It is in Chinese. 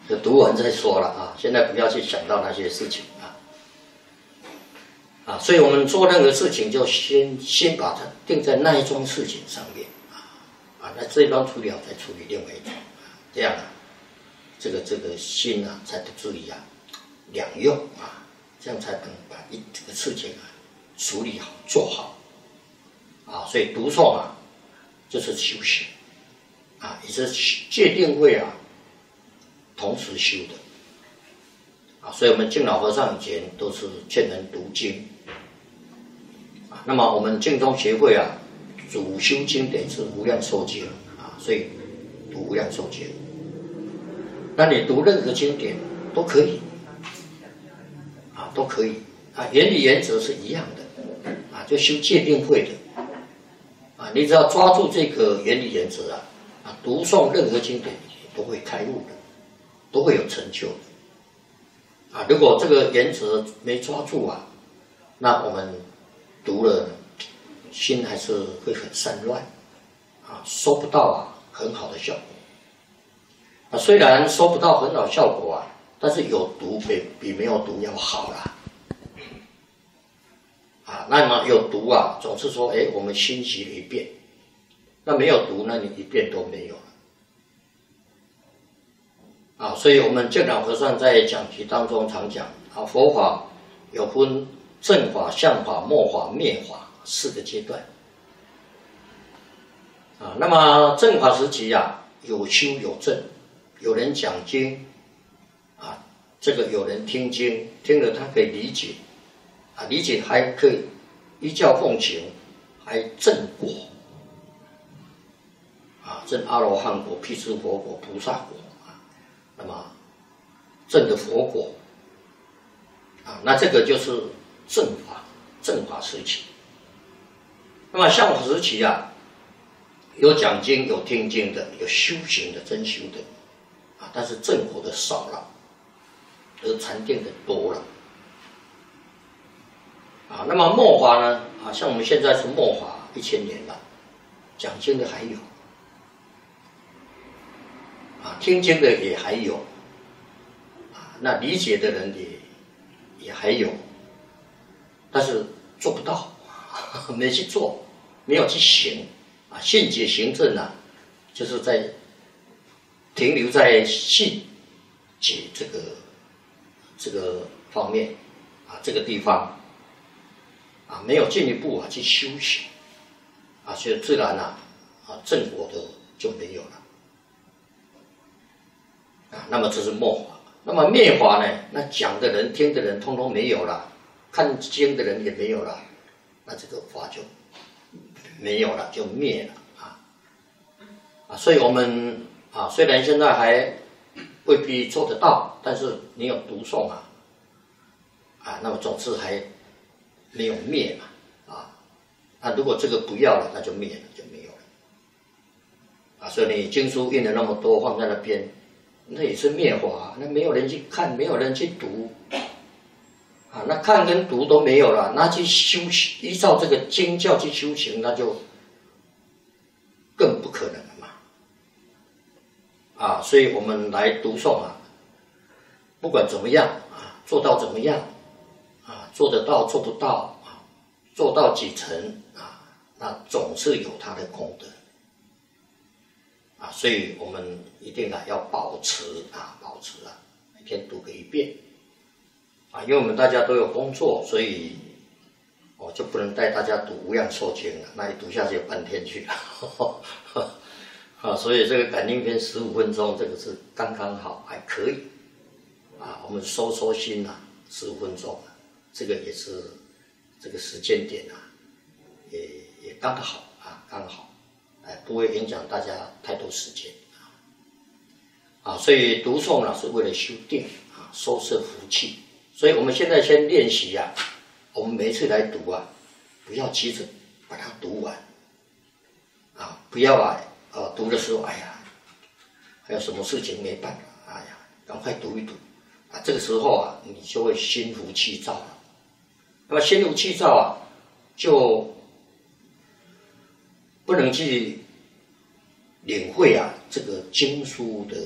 就读完再说了啊，现在不要去想到那些事情啊，所以我们做任何事情就先把它定在那一桩事情上面那这一桩处理好再处理另外一桩这样这个心才不至于两用这样才能把这个事情处理好做好所以读诵就是修行也是戒定慧同时修的所以我们净老和尚以前都是劝人读经那么我们净宗协会主修经典是无量寿经所以读无量寿经。那你读任何经典都可以都可以原理原则是一样的就修戒定慧的你只要抓住这个原理原则读诵任何经典都会开悟的，都会有成就的如果这个原则没抓住那我们读了心还是会很散乱收不到很好的效果虽然收不到很好效果但是有读比没有读要好啦那么有读总是说我们心习了一遍，那没有读那你一遍都没有了所以我们净老和尚在讲题当中常讲佛法有分正法、相法、末法、灭法4个阶段那么正法时期有修有证，有人讲经这个有人听经，听了他可以理解理解还可以依教奉行，还证果证阿罗汉果、辟支佛果、菩萨果那么证的佛果那这个就是正法时期。那么相法时期有讲经有听经的，有修行的真修的但是正果的少了，而禅定的多了那么末法呢像我们现在是末法1000年了，讲经的还有听经的也还有那理解的人也还有，但是做不到没去做，没有去行信解行证就是在停留在信解这个方面这个地方没有进一步去修行所以自然正果的就没有了那么这是末法。那么灭法呢？那讲的人听的人通通没有了，看经的人也没有了，那这个法就没有了，就灭了所以我们虽然现在还未必做得到，但是你有读诵那么总是还没有灭嘛如果这个不要了，那就灭了，就没有了所以你经书印了那么多放在那边，那也是灭法那没有人去看，没有人去读那看跟读都没有了，那去修行，依照这个经教去修行，那就更不可能了嘛所以我们来读诵不管怎么样做到怎么样做得到做不到做到几成那总是有它的功德所以我们一定要保持每天读个1遍因为我们大家都有工作，所以我就不能带大家读无量寿经了，那一读下去半天去了所以这个感应篇15分钟，这个是刚刚好，还可以我们收心15分钟这个也是这个时间点也刚好刚好不会影响大家太多时间所以读诵是为了修定收摄福气。所以我们现在先练习我们每一次来读不要急着把它读完不要读的时候还有什么事情没办法赶快读一读这个时候你就会心浮气躁了。那么心浮气躁就不能去领会这个经书的